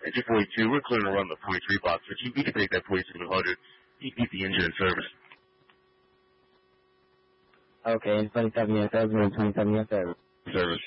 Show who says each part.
Speaker 1: Engine 42, we're clearing to run the 43 box. If you can take that 4200, you can keep the engine in service.
Speaker 2: Okay, and 27 years service, 27 years service.
Speaker 1: Service.